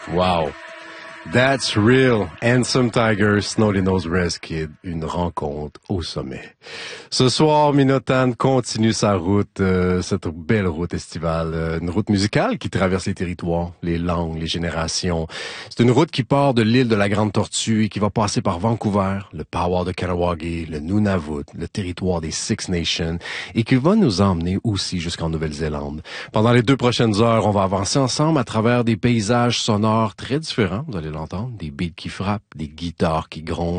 Wow. That's real. Handsome Tiger, Snowdy Nose Rez Kid, une rencontre au sommet. Ce soir, Minotan continue sa route, cette belle route estivale, une route musicale qui traverse les territoires, les langues, les générations. C'est une route qui part de l'île de la Grande Tortue et qui va passer par Vancouver, le Powwow de Kahnawake, le Nunavut, le territoire des Six Nations et qui va nous emmener aussi jusqu'en Nouvelle-Zélande. Pendant les 2 prochaines heures, on va avancer ensemble à travers des paysages sonores très différents, vous allez l'entendre, des beats qui frappent, des guitares qui grondent,